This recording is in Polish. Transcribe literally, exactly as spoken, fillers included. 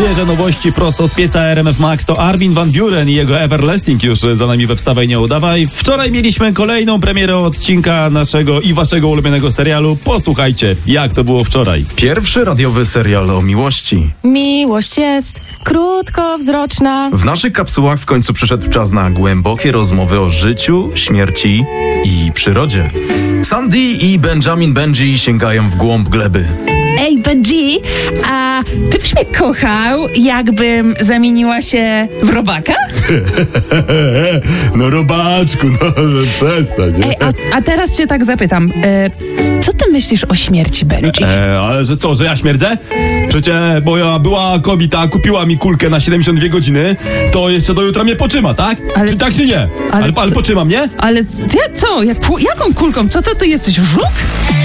Świeże nowości prosto z pieca R M F Max to Armin van Buuren i jego Everlasting już za nami we Wstawaj Nie Udawaj. Wczoraj mieliśmy kolejną premierę odcinka naszego i waszego ulubionego serialu. Posłuchajcie, jak to było wczoraj. Pierwszy radiowy serial o miłości. Miłość jest krótkowzroczna. W naszych kapsułach w końcu przyszedł czas na głębokie rozmowy o życiu, śmierci i przyrodzie. Sandy i Benjamin Benji sięgają w głąb gleby. Ej, Benji, a ty byś mnie kochał, jakbym zamieniła się w robaka? No robaczku, no przestań. Ej, a, a teraz cię tak zapytam, e, co ty myślisz o śmierci, Benji? E, ale że co, że ja śmierdzę? Przecież moja była kobieta kupiła mi kulkę na siedemdziesiąt dwie godziny, to jeszcze do jutra mnie potrzyma, tak? Ale- Czy tak, czy nie? ale Ale, ale co- potrzyma mnie? Ale ty co, jak, jaką kulką? Co to ty jesteś, żuk?